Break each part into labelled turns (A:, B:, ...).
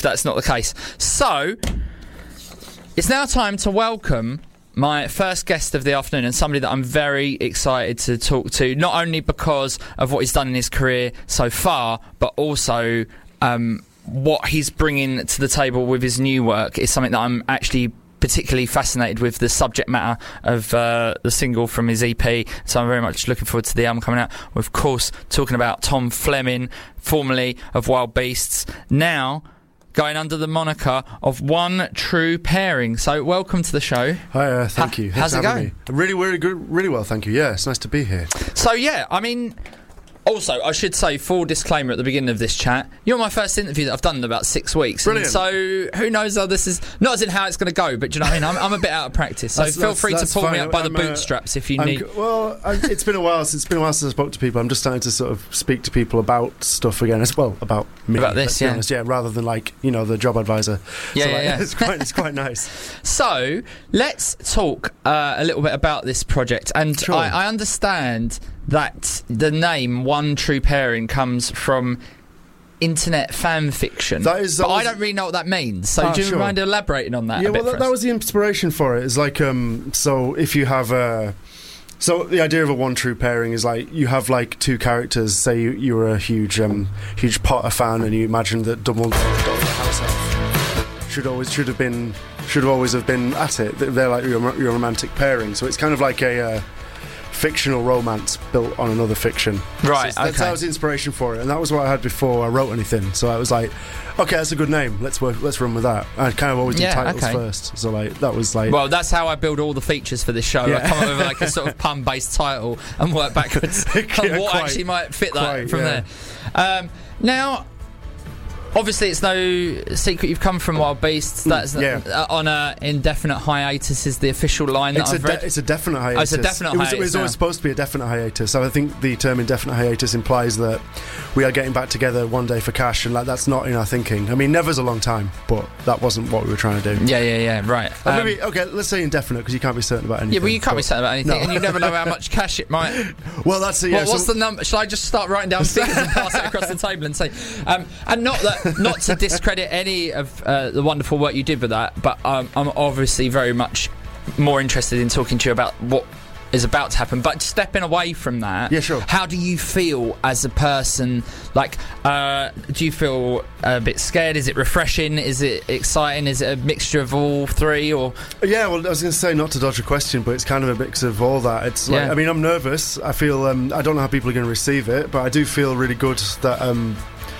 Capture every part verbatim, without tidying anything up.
A: that's not the case. So, it's now time to welcome my first guest of the afternoon, and somebody that I'm very excited to talk to, not only because of what he's done in his career so far, but also um, what he's bringing to the table with his new work is something that I'm actually particularly fascinated with, the subject matter of uh, the single from his E P, so I'm very much looking forward to the album coming out. We're of course talking about Tom Fleming, formerly of Wild Beasts, now going under the moniker of One True Pairing. So welcome to the show.
B: Hi, uh, thank
A: ha-
B: you.
A: How's
B: Thanks
A: it
B: for
A: going?
B: Me. Really, really good, really well, thank you. Yeah, it's nice to be here.
A: So yeah, I mean, also, I should say, full disclaimer at the beginning of this chat, you're my first interview that I've done in about six weeks.
B: Brilliant.
A: And so, who knows how this is, not as in how it's going to go, but do you know what I mean? I'm, I'm a bit out of practice, so
B: that's,
A: feel
B: that's,
A: free
B: that's
A: to pull
B: fine.
A: me up by
B: I'm,
A: the
B: uh,
A: bootstraps if you
B: I'm,
A: need.
B: Well, I, it's been a while since it's been a while since I spoke to people. I'm just starting to sort of speak to people about stuff again as well, about me.
A: About this, yeah.
B: Honest, yeah, rather than like, you know, the job advisor.
A: Yeah,
B: so,
A: yeah,
B: like,
A: yeah.
B: It's quite, it's quite nice.
A: So, let's talk uh, a little bit about this project. And
B: Sure.
A: I, I understand that the name One True Pairing comes from internet fan fiction.
B: That is, that
A: but
B: was,
A: I don't really know what that means. So,
B: Ah,
A: do you
B: sure.
A: mind elaborating on that
B: Yeah,
A: a bit
B: well,
A: for
B: that,
A: us?
B: that was the inspiration for it. It's like, um, so if you have a. So the idea of a one true pairing is like you have like two characters. Say you, you were a huge, um, huge Potter fan, and you imagined that Dumbledore, the house elf, should always should have been should always have been at it. They're like your, your romantic pairing. So it's kind of like a uh, fictional romance built on another fiction.
A: Right.
B: So that's,
A: okay.
B: that was the inspiration for it, and that was what I had before I wrote anything. So I was like, okay, that's a good name. Let's work. Let's run with that. I kind of always do
A: Yeah,
B: titles
A: okay.
B: first. So like that was like.
A: Well, that's how I build all the features for this show.
B: Yeah.
A: I come up with like a sort of pun-based title and work backwards
B: Yeah,
A: on what
B: quite,
A: actually might fit that
B: quite,
A: from
B: yeah.
A: there. Um, now, obviously, it's no secret you've come from Wild Beasts. That's
B: yeah.
A: uh, on a indefinite hiatus is the official line that
B: It's a,
A: I've
B: de-
A: read.
B: it's a definite hiatus.
A: Oh, it's a definite
B: it was,
A: hiatus
B: It was always
A: now.
B: supposed to be a definite hiatus. So I think the term indefinite hiatus implies that we are getting back together one day for cash, and like that's not in our thinking. I mean, never's a long time, but that wasn't what we were trying to do.
A: Yeah, yeah, yeah. Right.
B: Or
A: Um,
B: maybe okay, let's say indefinite because you can't be certain about anything.
A: yeah, well, you can't be
B: but-
A: certain about anything,
B: No.
A: and you never know how much cash it might.
B: Well, that's it. Yeah,
A: What, what's
B: so-
A: the number? Shall I just start writing down figures and pass it across the table and say, um, and not that, not to discredit any of uh, the wonderful work you did with that, but um, I'm obviously very much more interested in talking to you about what is about to happen. But stepping away from that,
B: Yeah, sure.
A: how do you feel as a person? Like, uh, do you feel a bit scared? Is it refreshing? Is it exciting? Is it a mixture of all three? Or
B: Yeah, well, I was going to say not to dodge a question, but it's kind of a mix of all that. It's like,
A: Yeah.
B: I mean, I'm nervous. I feel um, I don't know how people are going to receive it, but I do feel really good that um,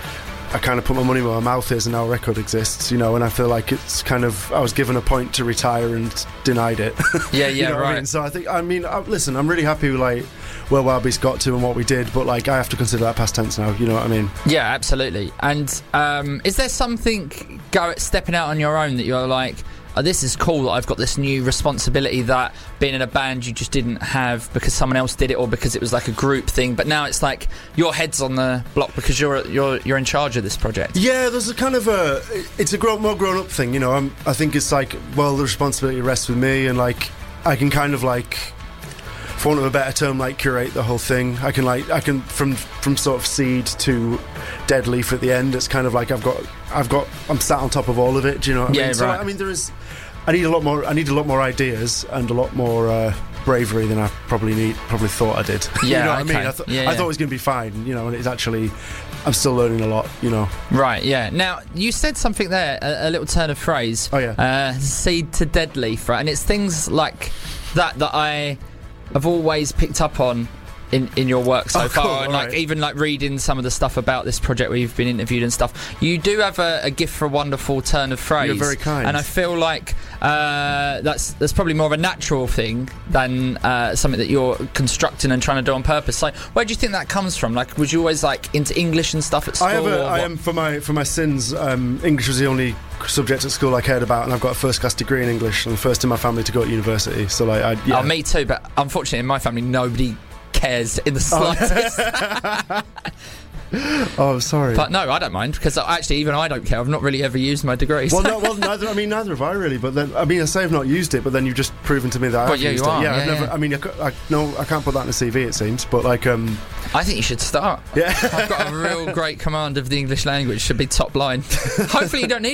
B: I kind of put my money where my mouth is, and now a record exists, you know. And I feel like it's kind of I was given a point to retire and denied it.
A: yeah,
B: You
A: yeah,
B: know what I
A: right.
B: mean? So I think I mean I, listen, I'm really happy with like where Wild Beasts got to and what we did, but like I have to consider that past tense now. You know what I mean?
A: Yeah, absolutely. And um, is there something go stepping out on your own that you're like, oh, this is cool that I've got this new responsibility that being in a band you just didn't have because someone else did it or because it was like a group thing, but now it's like your head's on the block because you're you're you're in charge of this project?
B: Yeah, there's a kind of a it's a grown, more grown up thing, you know. I'm, I think it's like, well, the responsibility rests with me, and like I can kind of like, for want of a better term, like curate the whole thing. I can like I can from from sort of seed to dead leaf at the end. It's kind of like I've got I've got I'm sat on top of all of it. Do you know what I
A: Yeah,
B: mean? So
A: right.
B: I mean, there is I need a lot more I need a lot more ideas and a lot more uh, bravery than I probably need probably thought I did.
A: Yeah,
B: you know what
A: okay.
B: I mean? I, th-
A: Yeah,
B: I
A: yeah.
B: thought it was going to be fine, you know, and it's actually I'm still learning a lot, you know.
A: Right, yeah. Now, you said something there, a, a little turn of phrase.
B: Oh, yeah.
A: Uh, seed to dead leaf, right? And it's things like that that I have always picked up on in, in your work so
B: Oh,
A: far.
B: cool,
A: And like
B: alright.
A: even like reading some of the stuff about this project where you've been interviewed and stuff. You do have a, a gift for a wonderful turn of phrase.
B: You're very kind.
A: And I feel like uh, that's that's probably more of a natural thing than uh, something that you're constructing and trying to do on purpose. So where do you think that comes from? Like, was you always like into English and stuff at school?
B: I have a,
A: or
B: I
A: what?
B: am for my for my sins. Um, English was the only subject at school I cared about, and I've got a first class degree in English, and the first in my family to go to university. So like, I, yeah.
A: Oh, me too, but unfortunately in my family nobody cares in the slightest.
B: Oh, sorry.
A: But no, I don't mind, because actually even I don't care. I've not really ever used my degree.
B: well,
A: so-
B: no, well, neither. I mean, neither have I really. But then, I mean, I say I've not used it, but then you've just proven to me that
A: Well,
B: I've
A: yeah,
B: used
A: you
B: it.
A: are,
B: Yeah, I've
A: yeah,
B: never.
A: yeah.
B: I mean, I, c- I, no, I can't put that in a C V. It seems, but like, um,
A: I think you should start.
B: yeah.
A: I've got a real great command of the English language. Should be top line. Hopefully you don't need